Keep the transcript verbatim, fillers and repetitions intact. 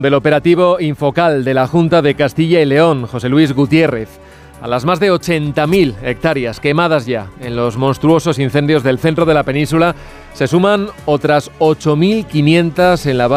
Del operativo Infocal de la Junta de Castilla y León, José Luis Gutiérrez. A las más de ochenta mil hectáreas quemadas ya en los monstruosos incendios del centro de la península se suman otras ocho mil quinientas en la